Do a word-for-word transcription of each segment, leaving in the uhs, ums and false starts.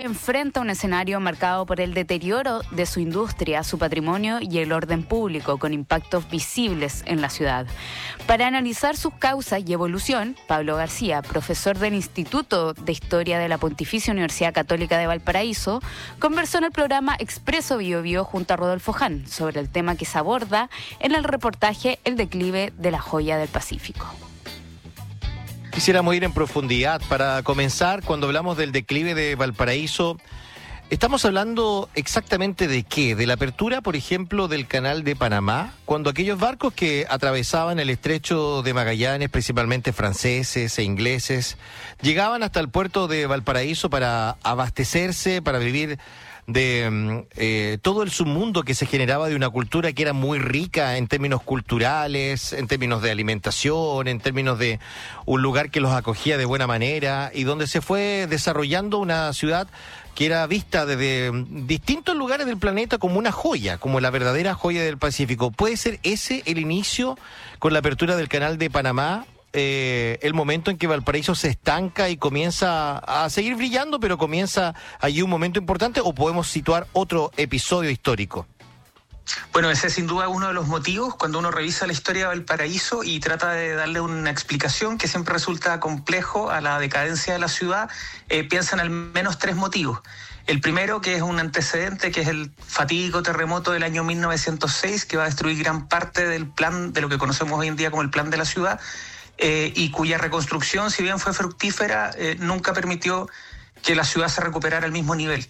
enfrenta un escenario marcado por el deterioro de su industria, su patrimonio y el orden público, con impactos visibles en la ciudad. Para analizar sus causas y evolución, Pablo García, profesor del Instituto de Historia de la Pontificia Universidad Católica de Valparaíso, conversó en el programa Expreso Bio Bio junto a Rodolfo Ján sobre el tema que se aborda en el reportaje El declive de la joya del Pacífico. Quisiéramos ir en profundidad. Para comenzar, cuando hablamos del declive de Valparaíso, ¿estamos hablando exactamente de qué? ¿De la apertura, por ejemplo, del Canal de Panamá? Cuando aquellos barcos que atravesaban el estrecho de Magallanes, principalmente franceses e ingleses, llegaban hasta el puerto de Valparaíso para abastecerse, para vivir de eh, todo el submundo que se generaba de una cultura que era muy rica en términos culturales, en términos de alimentación, en términos de un lugar que los acogía de buena manera y donde se fue desarrollando una ciudad que era vista desde distintos lugares del planeta como una joya, como la verdadera joya del Pacífico? ¿Puede ser ese el inicio con la apertura del Canal de Panamá? Eh, el momento en que Valparaíso se estanca y comienza a seguir brillando, pero comienza allí un momento importante, ¿o podemos situar otro episodio histórico? Bueno, ese es sin duda uno de los motivos cuando uno revisa la historia de Valparaíso y trata de darle una explicación que siempre resulta complejo a la decadencia de la ciudad. Eh, piensan al menos tres motivos. El primero, que es un antecedente, que es el fatídico terremoto del año mil novecientos seis, que va a destruir gran parte del plan de lo que conocemos hoy en día como el plan de la ciudad, eh, y cuya reconstrucción, si bien fue fructífera, eh, nunca permitió que la ciudad se recuperara al mismo nivel.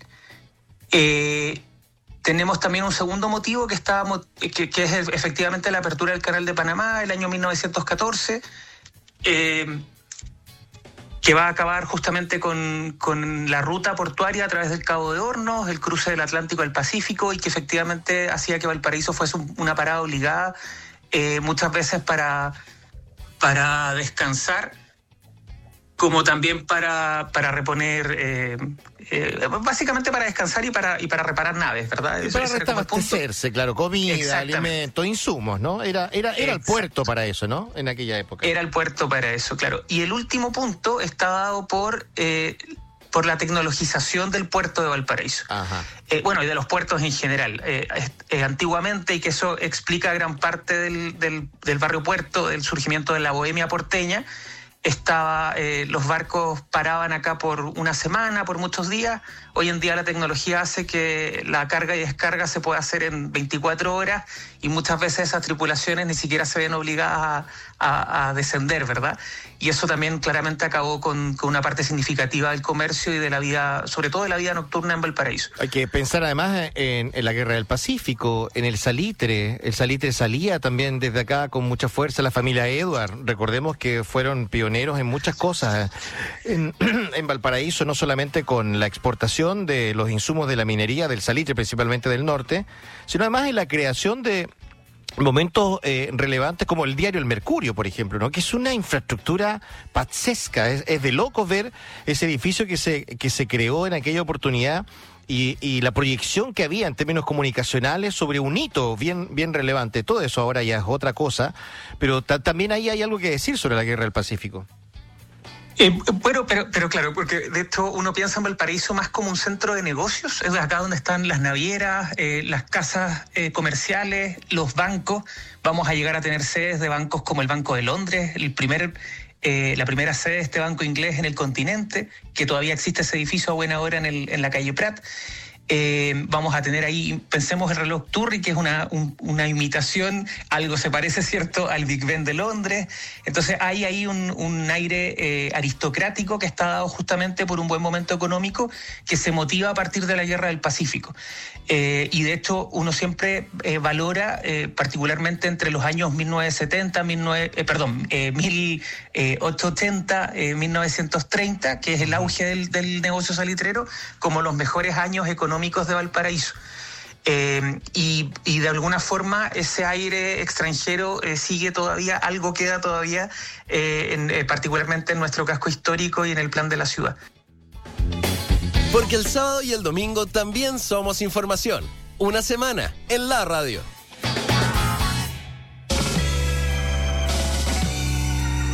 Eh, Tenemos también un segundo motivo que, está, que, que es efectivamente la apertura del Canal de Panamá el año mil novecientos catorce, eh, que va a acabar justamente con, con la ruta portuaria a través del Cabo de Hornos, el cruce del Atlántico al Pacífico, y que efectivamente hacía que Valparaíso fuese un, una parada obligada, eh, muchas veces para, para descansar, como también para, para reponer, eh, eh, básicamente para descansar y para, y para reparar naves, ¿verdad? Y para reabastecerse, claro, comida, alimentos, insumos, ¿no? Era, era, era el puerto para eso, ¿no? En aquella época. Era el puerto para eso, claro. Y el último punto está dado por, eh, por la tecnologización del puerto de Valparaíso. Ajá. Eh, bueno, y de los puertos en general. Eh, eh, antiguamente, y que eso explica gran parte del, del, del barrio puerto, del surgimiento de la bohemia porteña, Estaba, eh, los barcos paraban acá por una semana, por muchos días. Hoy en día la tecnología hace que la carga y descarga se pueda hacer en veinticuatro horas y muchas veces esas tripulaciones ni siquiera se ven obligadas a, a, a descender, ¿verdad? Y eso también claramente acabó con, con una parte significativa del comercio y de la vida, sobre todo de la vida nocturna en Valparaíso. Hay que pensar además en, en la Guerra del Pacífico, en el salitre. El salitre salía también desde acá con mucha fuerza. La familia Edward, recordemos que fueron pioneros en muchas cosas en, en Valparaíso, no solamente con la exportación de los insumos de la minería, del salitre principalmente del norte, sino además en la creación de momentos eh, relevantes como el diario El Mercurio, por ejemplo, ¿no? Que es una infraestructura pazzesca. Es, es de loco ver ese edificio que se, que se creó en aquella oportunidad y, y la proyección que había en términos comunicacionales sobre un hito bien, bien relevante. Todo eso ahora ya es otra cosa, pero ta- también ahí hay algo que decir sobre la Guerra del Pacífico. Eh, bueno, pero, pero claro, porque de hecho uno piensa en Valparaíso más como un centro de negocios, es acá donde están las navieras, eh, las casas eh, comerciales, los bancos. Vamos a llegar a tener sedes de bancos como el Banco de Londres, el primer, eh, la primera sede de este banco inglés en el continente, que todavía existe ese edificio a buena hora en, el, en la calle Prat. Eh, vamos a tener ahí, pensemos el reloj Turri, que es una, un, una imitación, algo se parece, ¿cierto?, al Big Ben de Londres. Entonces hay ahí un, un aire eh, aristocrático que está dado justamente por un buen momento económico que se motiva a partir de la Guerra del Pacífico. Eh, y de hecho uno siempre eh, valora, eh, particularmente entre los años mil novecientos setenta, mil novecientos, eh, perdón, eh, mil ochocientos ochenta, eh, mil novecientos treinta, que es el auge del, del negocio salitrero, como los mejores años económicos de Valparaíso. Eh, y, y de alguna forma ese aire extranjero eh, sigue todavía, algo queda todavía, eh, en, eh, particularmente en nuestro casco histórico y en el plan de la ciudad. Porque el sábado y el domingo también somos información. Una semana en la radio.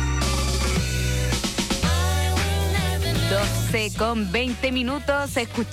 doce con veinte minutos.